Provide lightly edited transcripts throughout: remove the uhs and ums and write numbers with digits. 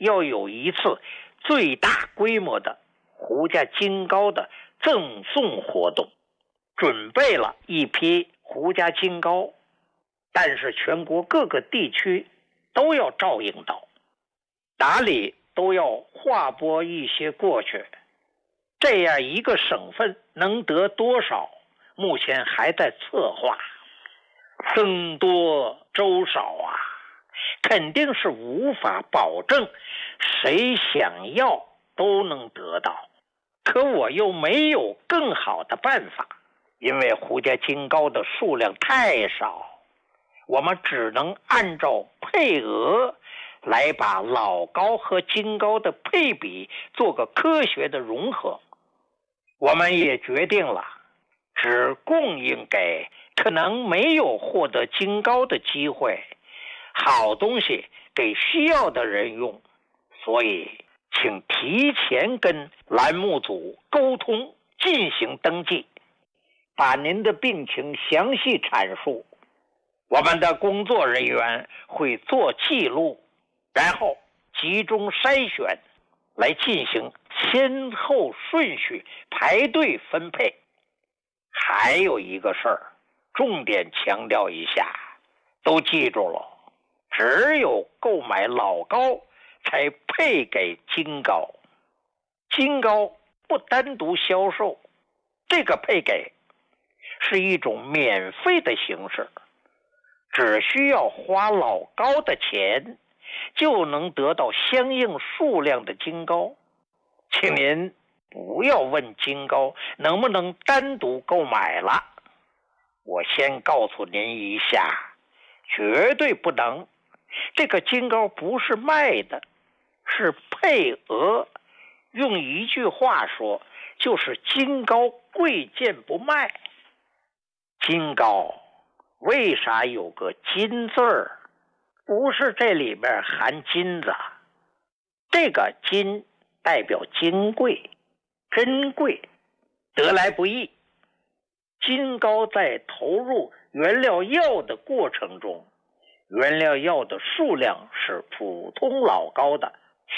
要有一次最大规模的胡家金糕的赠送活动，准备了一批胡家金糕，但是全国各个地区都要照应到，哪里都要划拨一些过去，这样一个省份能得多少，目前还在策划。僧多粥少啊，肯定是无法保证谁想要都能得到，可我又没有更好的办法，因为胡家金糕的数量太少，我们只能按照配额来把老糕和金糕的配比做个科学的融合。我们也决定了只供应给可能没有获得金糕的机会，好东西给需要的人用，所以请提前跟栏目组沟通进行登记，把您的病情详细阐述，我们的工作人员会做记录，然后集中筛选来进行先后顺序排队分配。还有一个事儿，重点强调一下，都记住了，只有购买老糕才配给金糕，金糕不单独销售，这个配给是一种免费的形式，只需要花老糕的钱就能得到相应数量的金糕。请您不要问金糕能不能单独购买了，我先告诉您一下，绝对不能。这个金糕不是卖的，是配额，用一句话说，就是金糕贵贱不卖。金糕为啥有个金字儿？不是这里边含金子，这个金代表金贵、珍贵，得来不易。金糕在投入原料药的过程中，原料药的数量是普通老糕的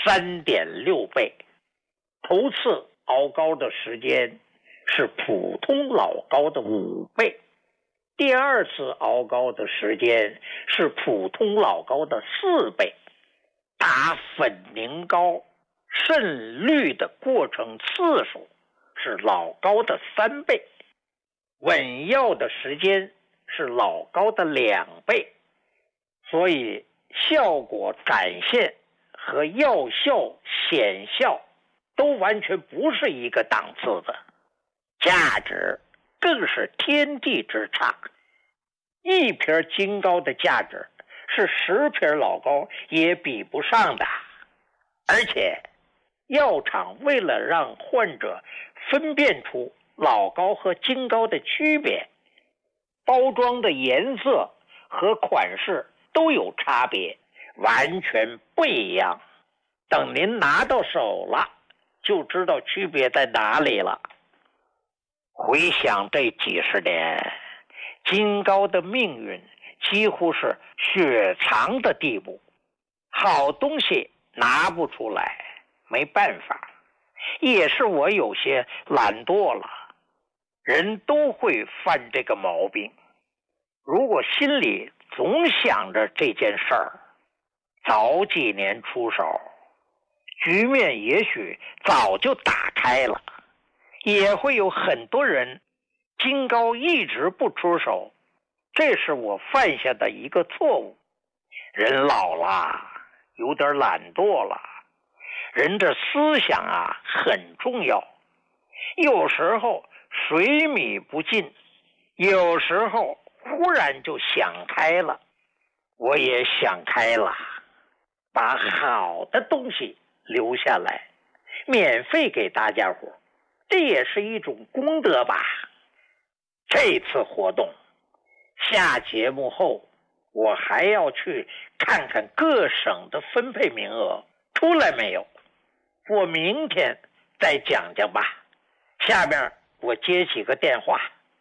3.6 倍，头次熬糕的时间是普通老糕的5倍，第二次熬糕的时间是普通老糕的4倍，打粉凝膏渗滤的过程次数是老糕的3倍，稳药的时间是老糕的2倍，所以效果展现和药效显效都完全不是一个档次的，价值更是天地之差。一瓶金糕的价值是10瓶老糕也比不上的，而且药厂为了让患者分辨出老糕和金糕的区别，包装的颜色和款式都有差别，完全不一样。等您拿到手了，就知道区别在哪里了。回想这几十年，金糕的命运几乎是雪藏的地步，好东西拿不出来，没办法，也是我有些懒惰了。人都会犯这个毛病，如果心里总想着这件事儿，早几年出手，局面也许早就打开了，也会有很多人金糕一直不出手，这是我犯下的一个错误。人老了，有点懒惰了，人的思想啊很重要，有时候水米不进，有时候忽然就想开了。我也想开了，把好的东西留下来，免费给大家伙，这也是一种功德吧。这次活动下节目后，我还要去看看各省的分配名额出来没有，我明天再讲讲吧。下面我接几个电话。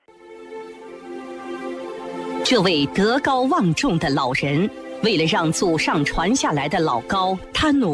这位德高望重的老人，为了让祖上传下来的老糕，他努